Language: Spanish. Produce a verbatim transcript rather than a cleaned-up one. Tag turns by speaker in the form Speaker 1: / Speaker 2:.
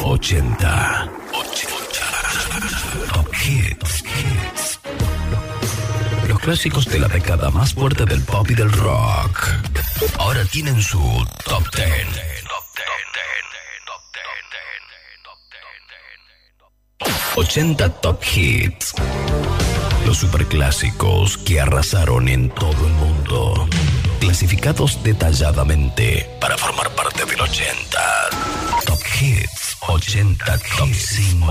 Speaker 1: ochenta. ochenta. Top Hits. Los clásicos de la década más fuerte del pop y del rock ahora tienen su Top Ten. ochenta Top Hits. Los superclásicos que arrasaron en todo el mundo. Clasificados detalladamente para formar parte del ochenta. Top Hits ochenta Top cinco.